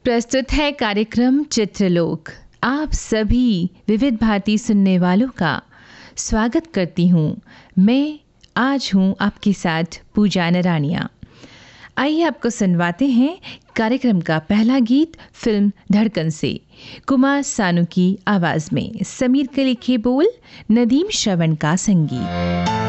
प्रस्तुत है कार्यक्रम चित्रलोक। आप सभी विविध भारती सुनने वालों का स्वागत करती हूँ। मैं आज हूँ आपके साथ पूजा नरानिया। आइए आपको सुनवाते हैं कार्यक्रम का पहला गीत फिल्म धड़कन से, कुमार सानू की आवाज़ में, समीर के लिखे बोल, नदीम श्रवण का संगीत।